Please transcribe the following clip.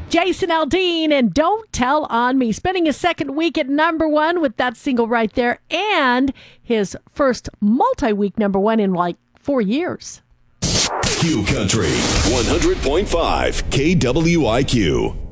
Jason Aldean and Don't Tell on Me, spending his second week at number one with that single right there, and his first multi-week number one in like 4 years. Q Country 100.5 KWIQ.